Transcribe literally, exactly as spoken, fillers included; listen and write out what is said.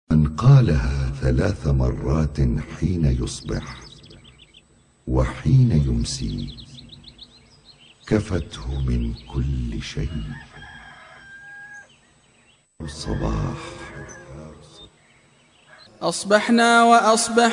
من قالها ثلاث مرات حين يصبح وحين يمسي كفته من كل شيء. الصباح. أصبحنا وأصبح